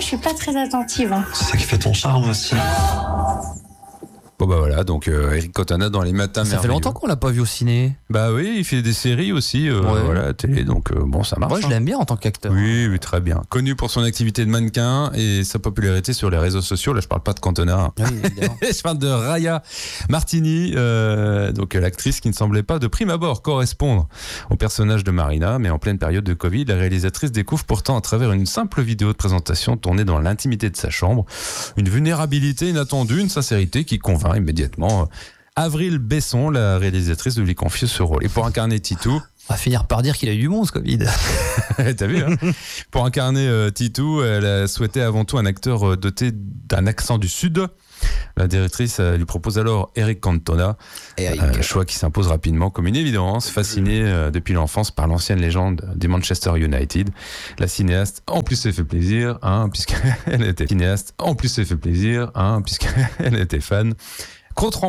je suis pas très attentive. Hein. C'est ça qui fait ton charme aussi. Bon bah voilà, donc Eric Cantona dans Les Matins Merveilleux. Ça fait longtemps qu'on l'a pas vu au ciné. Bah oui, il fait des séries aussi, voilà, à la télé, donc bon, ça marche. Moi, je l'aime bien en tant qu'acteur. Oui, oui, très bien. Connu pour son activité de mannequin et sa popularité sur les réseaux sociaux. Là, je parle pas de Cantona. Oui, évidemment. Je parle de Raya Martini, donc l'actrice qui ne semblait pas de prime abord correspondre au personnage de Marina, mais en pleine période de Covid, la réalisatrice découvre pourtant à travers une simple vidéo de présentation tournée dans l'intimité de sa chambre une vulnérabilité inattendue, une sincérité qui convainc immédiatement Avril Besson, la réalisatrice, de lui confier ce rôle. Et pour incarner Titou, On va finir par dire qu'il a eu du bon, ce Covid. t'as vu, hein. Pour incarner Titou, elle a souhaité avant tout un acteur doté d'un accent du Sud. La directrice lui propose alors Eric Cantona, choix qui s'impose rapidement comme une évidence, fasciné depuis l'enfance par l'ancienne légende des Manchester United. La cinéaste, en plus, s'est fait plaisir, hein, puisqu'elle était cinéaste, en plus, s'est fait plaisir, hein, puisqu'elle était fan.